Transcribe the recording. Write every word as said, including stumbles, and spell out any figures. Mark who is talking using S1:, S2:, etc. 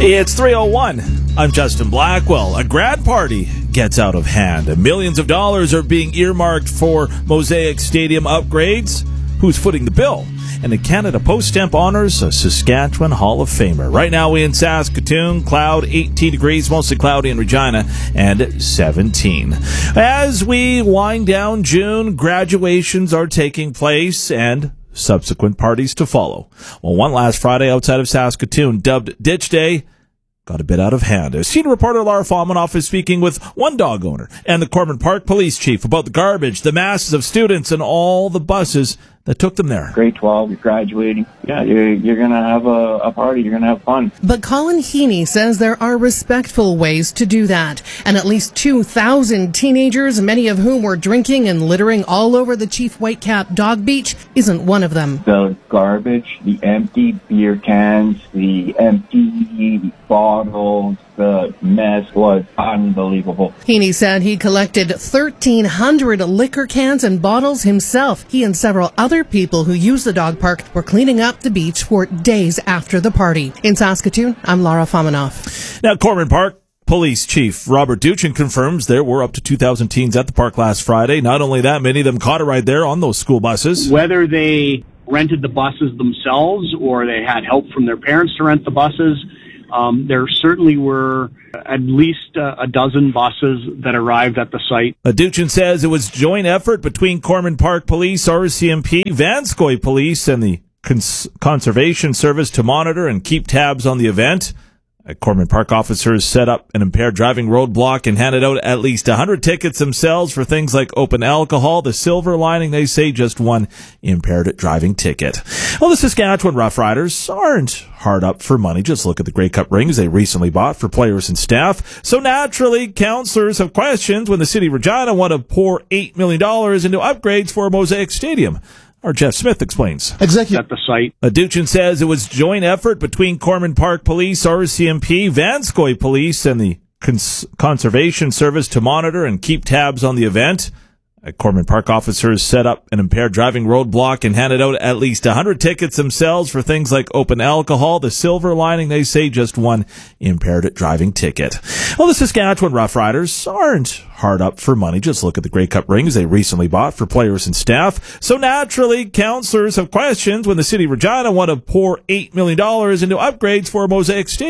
S1: It's three oh one. I'm Justin Blackwell. A grad party gets out of hand. Millions of dollars are being earmarked for Mosaic Stadium upgrades. Who's footing the bill? And the Canada Post Stamp honors a Saskatchewan Hall of Famer. Right now we in Saskatoon, cloud, eighteen degrees, mostly cloudy in Regina, and seventeen. As we wind down June, graduations are taking place and subsequent parties to follow. Well, one last Friday outside of Saskatoon, dubbed Ditch Day, got a bit out of hand. As senior reporter Lara Famanoff is speaking with one dog owner and the Corbin Park police chief about the garbage, the masses of students, and all the buses that took them there.
S2: Grade twelve, you're graduating. Yeah, you're, you're going to have a, a party. You're going to have fun.
S3: But Colin Heaney says there are respectful ways to do that. And at least two thousand teenagers, many of whom were drinking and littering all over the Chief Whitecap Dog Beach, isn't one of them.
S2: The garbage, the empty beer cans, the empty bottles, the mess was unbelievable.
S3: Heaney said he collected thirteen hundred liquor cans and bottles himself. He and several other people who use the dog park were cleaning up the beach for days after the party. In Saskatoon, I'm Lara Famanoff.
S1: Now, Corbin Park Police Chief Robert Duchin confirms there were up to two thousand teens at the park last Friday. Not only that, many of them caught a ride there on those school buses.
S4: Whether they rented the buses themselves or they had help from their parents to rent the buses, Um, there certainly were at least uh, a dozen buses that arrived at the site.
S1: Duchin says it was joint effort between Corbin Park Police, R C M P, Vanscoy Police, and the Cons- Conservation Service to monitor and keep tabs on the event. Uh, Corbin Park officers set up an impaired driving roadblock and handed out at least one hundred tickets themselves for things like open alcohol. The silver lining, they say, just one impaired driving ticket. Well, the Saskatchewan Rough Riders aren't hard up for money. Just look at the Grey Cup rings they recently bought for players and staff. So naturally, councillors have questions when the City of Regina want to pour eight million dollars into upgrades for Mosaic Stadium. Our Jeff Smith explains.
S4: Executive at the site.
S1: Duchin says it was joint effort between Corbin Park Police, R C M P, Vanscoy Police, and the Cons- Conservation Service to monitor and keep tabs on the event. Corbin Park officers set up an impaired driving roadblock and handed out at least one hundred tickets themselves for things like open alcohol. The silver lining, they say, just one impaired driving ticket. Well, the Saskatchewan Rough Riders aren't hard up for money. Just look at the Grey Cup rings they recently bought for players and staff. So naturally, councillors have questions when the City of Regina want to pour eight million dollars into upgrades for Mosaic Stadium.